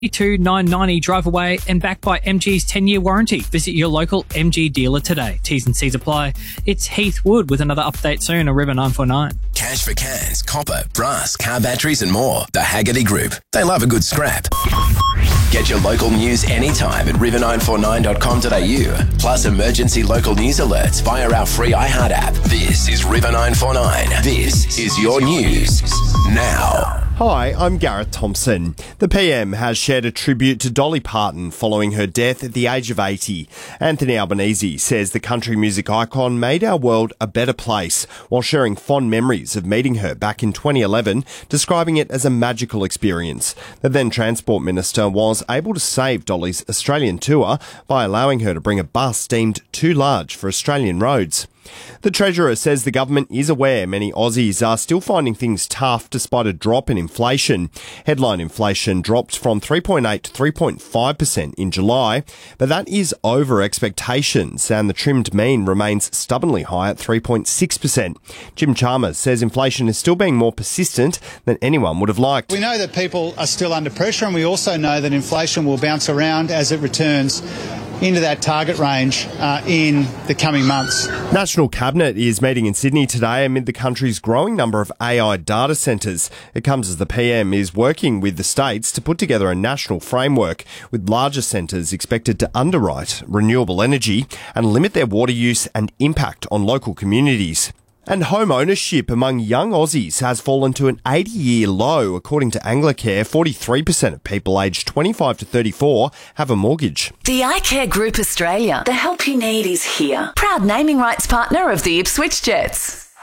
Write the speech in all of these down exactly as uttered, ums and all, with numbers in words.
two nine ninety drive away and backed by M G's ten-year warranty. Visit your local M G dealer today. T's and C's apply. It's Heath Wood with another update soon on River nine four nine. Cash for cans, copper, brass, car batteries and more. The Haggerty Group. They love a good scrap. Get your local news anytime at river nine four nine dot com dot a u. Plus emergency local news alerts via our free iHeart app. This is River nine four nine. This is your news now. Hi, I'm Gareth Thompson. The P M has shared a tribute to Dolly Parton following her death at the age of eighty. Anthony Albanese says the country music icon made our world a better place while sharing fond memories of meeting her back in twenty eleven, describing it as a magical experience. The then Transport Minister was able to save Dolly's Australian tour by allowing her to bring a bus deemed too large for Australian roads. The Treasurer says the government is aware many Aussies are still finding things tough despite a drop in inflation. Headline inflation dropped from three point eight to three point five percent in July, but that is over expectations and the trimmed mean remains stubbornly high at three point six percent. Jim Chalmers says inflation is still being more persistent than anyone would have liked. We know that people are still under pressure, and we also know that inflation will bounce around as it returns into that target range uh, in the coming months. National Cabinet is meeting in Sydney today amid the country's growing number of A I data centres. It comes as the P M is working with the states to put together a national framework, with larger centres expected to underwrite renewable energy and limit their water use and impact on local communities. And home ownership among young Aussies has fallen to an eighty-year low. According to Anglicare, forty-three percent of people aged twenty-five to thirty-four have a mortgage. The iCare Group Australia. The help you need is here. Proud naming rights partner of the Ipswich Jets.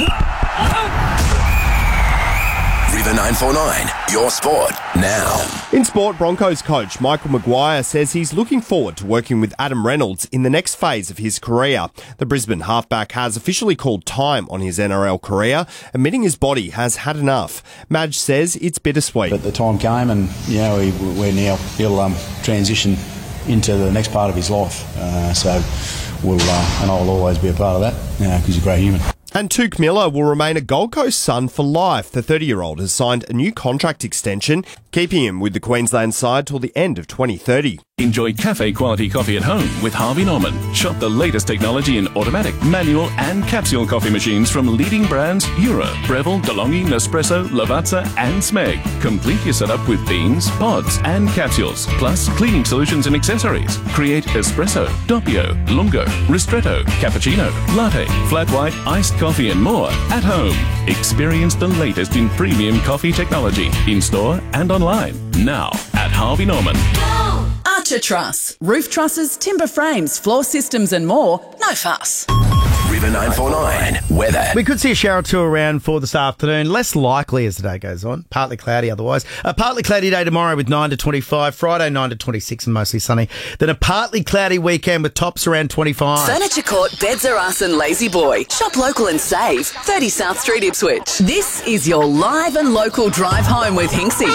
River nine four nine, your sport now. In sport, Broncos coach Michael Maguire says he's looking forward to working with Adam Reynolds in the next phase of his career. The Brisbane halfback has officially called time on his N R L career, admitting his body has had enough. Madge says it's bittersweet. But the time came, and you know we, we're now he'll um, transition into the next part of his life. Uh, so we'll uh, and I'll always be a part of that because you know, he's a great human. And Tuke Miller will remain a Gold Coast Sun for life. The thirty-year-old has signed a new contract extension, keeping him with the Queensland side till the end of twenty thirty. Enjoy cafe-quality coffee at home with Harvey Norman. Shop the latest technology in automatic, manual and capsule coffee machines from leading brands Euro, Breville, DeLonghi, Nespresso, Lavazza and Smeg. Complete your setup with beans, pods and capsules, plus cleaning solutions and accessories. Create espresso, doppio, lungo, ristretto, cappuccino, latte, flat white, iced coffee and more at home. Experience the latest in premium coffee technology in-store and online. Now at Harvey Norman. Archer Truss. Roof trusses, timber frames, floor systems and more. No fuss. River nine four nine, weather. We could see a shower or two around for this afternoon. Less likely as the day goes on. Partly cloudy otherwise. A partly cloudy day tomorrow with nine to twenty-five. Friday nine to twenty-six and mostly sunny. Then a partly cloudy weekend with tops around twenty-five. Furniture Court, Beds Are Us and Lazy Boy. Shop local and save. thirty South Street, Ipswich. This is your live and local drive home with Hinksy.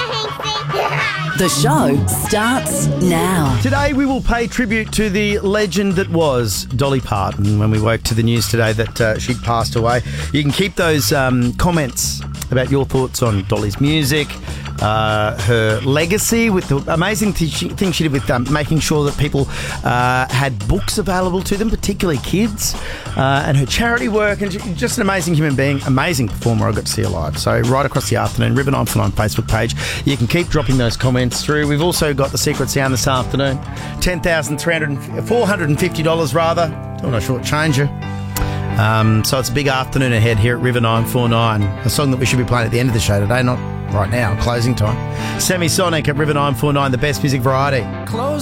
The show starts now. Today we will pay tribute to the legend that was Dolly Parton when we woke to the news today that uh, she'd passed away. You can keep those um, comments about your thoughts on Dolly's music, uh, her legacy, with the amazing th- she, thing she did with um, making sure that people uh, had books available to them, particularly kids, uh, and her charity work, and just an amazing human being, amazing performer. I got to see her live. So right across the afternoon, River nine four nine Facebook page, you can keep dropping those comments through. We've also got the secret sound this afternoon, ten thousand three hundred, four hundred fifty dollars rather. Don't want to shortchange you. Um, so it's a big afternoon ahead here at River nine four nine. A song that we should be playing at the end of the show today, not right now, closing time. Semisonic at River nine four nine, the best music variety. Close.